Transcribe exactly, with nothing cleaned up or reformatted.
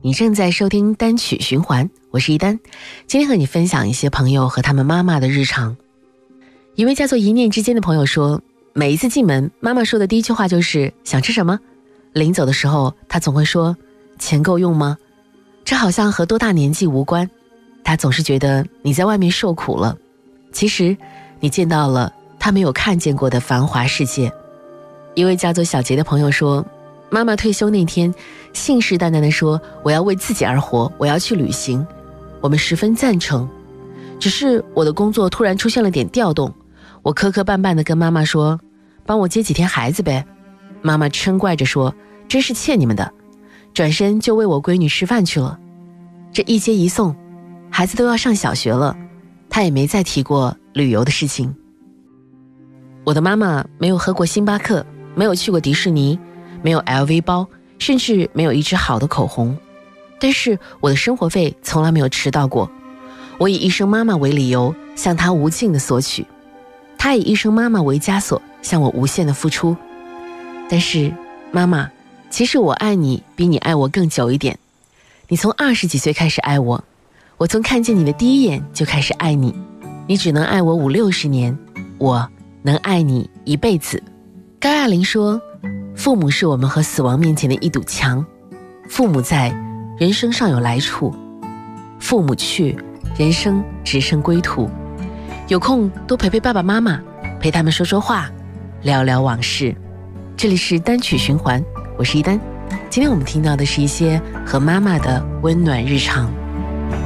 你正在收听单曲循环，我是一丹，今天和你分享一些朋友和他们妈妈的日常。一位叫做一念之间的朋友说，每一次进门，妈妈说的第一句话就是想吃什么，临走的时候她总会说钱够用吗？这好像和多大年纪无关，她总是觉得你在外面受苦了，其实你见到了她没有看见过的繁华世界。一位叫做小杰的朋友说，妈妈退休那天信誓旦旦地说，我要为自己而活，我要去旅行。我们十分赞成，只是我的工作突然出现了点调动，我磕磕绊绊地跟妈妈说，帮我接几天孩子呗。妈妈嗔怪着说，真是欠你们的，转身就喂我闺女吃饭去了。这一接一送，孩子都要上小学了，她也没再提过旅游的事情。我的妈妈没有喝过星巴克，没有去过迪士尼，没有 L V 包，甚至没有一支好的口红，但是我的生活费从来没有迟到过。我以一声妈妈为理由向她无尽的索取，她以一声妈妈为枷锁向我无限的付出。但是妈妈，其实我爱你比你爱我更久一点。你从二十几岁开始爱我，我从看见你的第一眼就开始爱你，你只能爱我五六十年，我能爱你一辈子。高亚麟说，父母是我们和死亡面前的一堵墙，父母在，人生尚有来处；父母去，人生只剩归途。有空多陪陪爸爸妈妈，陪他们说说话，聊聊往事。这里是单曲循环，我是一丹。今天我们听到的是一些和妈妈的温暖日常。